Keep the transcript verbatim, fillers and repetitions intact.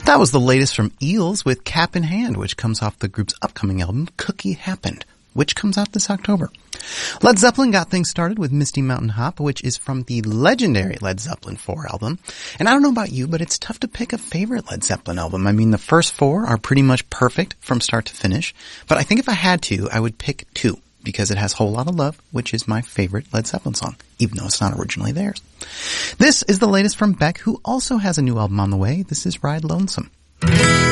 That was the latest from Eels with Cap in Hand, which comes off the group's upcoming album, Cookie Happened, which comes out this October. Led Zeppelin got things started with Misty Mountain Hop, which is from the legendary Led Zeppelin four album. And I don't know about you, but it's tough to pick a favorite Led Zeppelin album. I mean, the first four are pretty much perfect from start to finish. But I think if I had to, I would pick two, because it has Whole Lotta Love, which is my favorite Led Zeppelin song, even though it's not originally theirs. This is the latest from Beck, who also has a new album on the way. This is Ride Lonesome.